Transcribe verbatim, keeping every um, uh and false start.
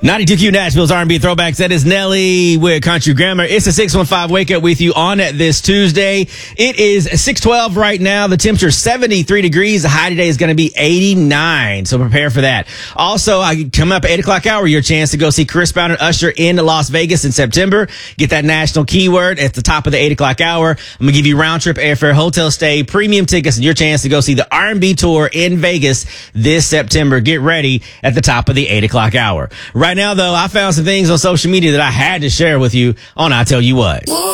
ninety-two Q Nashville's R and B Throwbacks. That is Nelly with Country Grammar. It's a six one five Wake Up with you on this Tuesday. It is six twelve right now. The temperature seventy-three degrees. The high today is going to be eighty-nine. So prepare for that. Also, I come up at eight o'clock hour, your chance to go see Chris Brown and Usher in Las Vegas in September. Get that national keyword at the top of the eight o'clock hour. I'm going to give you round trip airfare, hotel stay, premium tickets, and your chance to go see the R and B tour in Vegas this September. Get ready at the top of the eight o'clock hour. Right Right now, though, I found some things on social media that I had to share with you on I Tell You What.